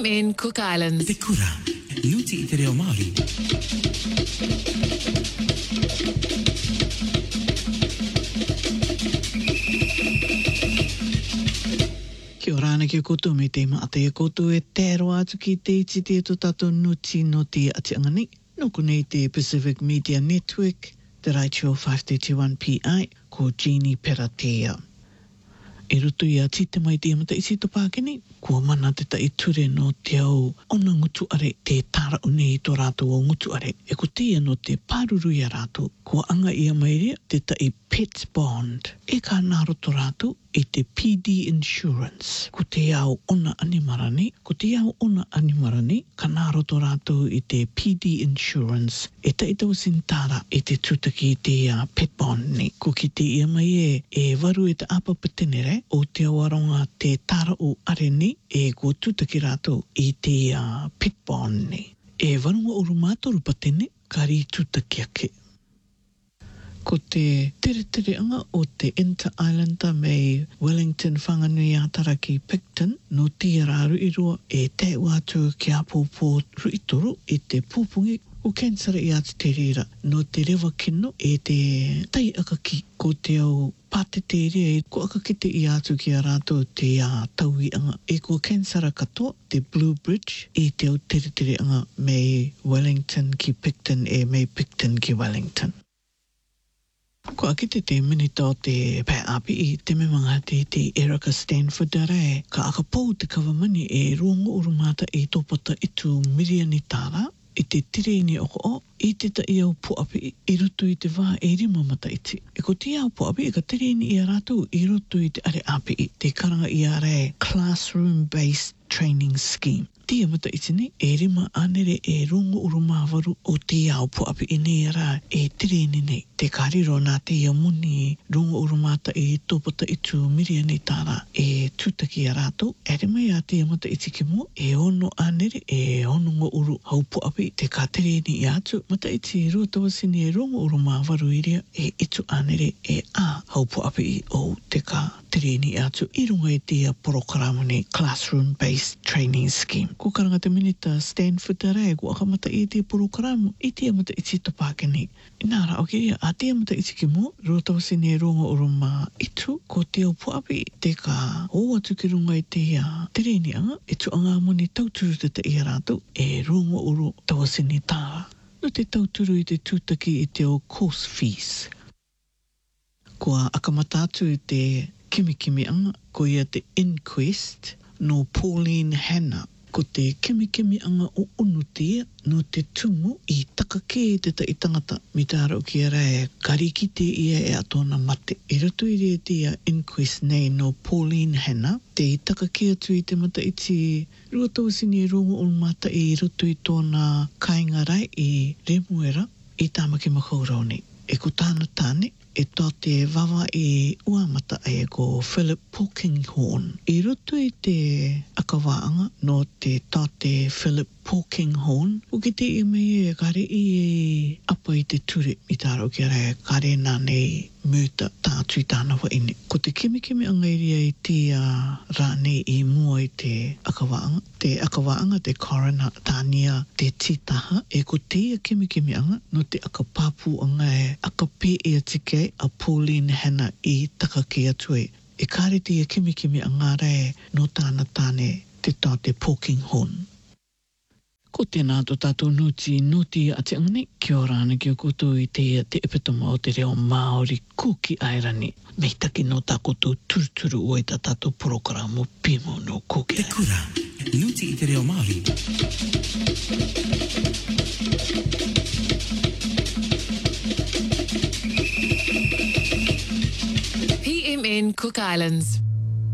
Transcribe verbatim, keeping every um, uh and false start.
M Cook Islands. Te kura, nuti i te reo Māori. Kia ora ana kia koutou me te maata ia koutou e tēro atu ki te iti te to tātou nuti no te ati angani. Noko nei te Pacific Media Network, te Raichio five thirty-one P I, ko Jeannie Peratea. E rutu ia tite mai te amata isi to Pākeni, kua mana te tai ture no te au ona ngutu are te tāra une i tō rātou o ngutu are. E ko tia no te pāruru ia rātou, kua anga ia mairea te tai pet bond. E ka nāro tō rātou i te P D Insurance. Ko te au ona animarani, ko te au ona animarani, ka nāro tō rātou i te P D Insurance. E tai tau sintara i te tūtaki i te uh, pet bond ni. Ko ki te ia mai e, e waru e te apa patenere o te awaronga te tāra o are ni e ko tūtaki rātou i te uh, pet bond ni. E warunga o rumātoru patene, ka ri tūtaki ake. Ko te tere tere anga o te Inter-Islander mei Wellington whanganui atara ki Picton no tia rāru i roa e te wātu ki a pōpō ruitoro i te pōpungi o kensara i atu te rira no te rewa kino e te tai akaki ko te au pātete rea e ko akakite i atu ki a rātou te uh, taui anga e ko kensara katoa te Blue Bridge i te au tere tere anga mei Wellington ki Picton e mei Picton ki Wellington. Ko akite te minita o te pai api i te memanga te te Erica Stanford are ka akapou te kawamani e rongo urumata e tōpata i tu miriani tāra i te tireni o ko o i te ta i au puapi i rutu i te wā e rima mata iti. E ko te au puapi i ka tireni i a rātou i rutu i te are api i te karanga i a re classroom-based training scheme. Tia mata iti ni, e rima anere e rongo urumāwaru o te au puapi i nei ara e tireni nei. Te kariro nā te ia muni rongo urumata e tōpata i tu miriani tāra e tūtaki a rātou. E rima ia tia mata iti ki mo, e ono anere e ono ngo uru hau puapi te ka tireni i atu. Mata iti rua tawasini e rongo urumāwaru iria e itu anere e a hau puapi i o te ka tireni i atu. I runga e tia porokaramu nei classroom-based training scheme. Ko karanga te minita Stanford arai, ko akamata i te porokaramu, i tia mata iti to Pākeni. Nāra, ok, a tia mata iti ki mo, rua tawasini e rongo uruma itu, ko te au puapi, te ka o atu ki runga i te uh, tireni anga, e tu anga moni tauturu te te i rātou, e rongo uru tawasini tāra. No te tauturu i te tūtaki i te o course fees. Kua akamata atu i te kimikimi anga, ko ia te Inquest, no Pauline Hanna, ko te kimikimi anga o unutia no te tumu i takake te ta i tangata mi te ara o ki ara e karikite ia e atona mate. I rato i rea te Inquest nei no Pauline Hanna, te i takake atu i te mata iti rua tawasini e rongo o mata i rato i tōna kaingarai i remuera i tāmaki makaurau nei. E ko tāna tāne, e tō te wawa i uamata e ko Philip Polkinghorne. I roto i te akawaanga no te tō te Philip Polkinghorne, o ki te i mei e kare i e apa i te ture i tāro ki ara e kare nā nei mūta tātui tāna wa ine. Ko te kimikimi angairia i te uh, rāne i mua i te akawaanga. Te akawaanga te coroner tānia te titaha e ko te ia kimikimi anga no te akapāpū anga e akapē e atike a Pauline Hanna i takake atu e. E kare te ia kimikimi anga re no tāna tāne te tō te Polkinghorne. Ko tēnā tō tātou nuti nuti a te angani, kia ora ana ki o koutou i te te epitoma o te reo Māori kuki airani. Mei taki no tā koutou turuturu o i tā tātou porokaramu pimo no kuki airani. Te kura, nuti i te reo Māori. P M N Cook Islands.